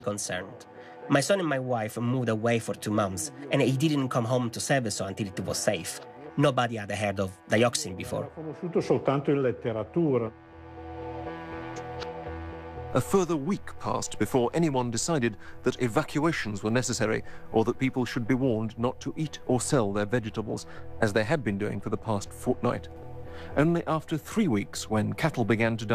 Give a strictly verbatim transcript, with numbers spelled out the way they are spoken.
concerned. My son and my wife moved away for two months, and he didn't come home to Seveso until it was safe. Nobody had heard of dioxin before. Conosciuto soltanto in letteratura. A further week passed before anyone decided that evacuations were necessary or that people should be warned not to eat or sell their vegetables, as they had been doing for the past fortnight. Only after three weeks, when cattle began to die,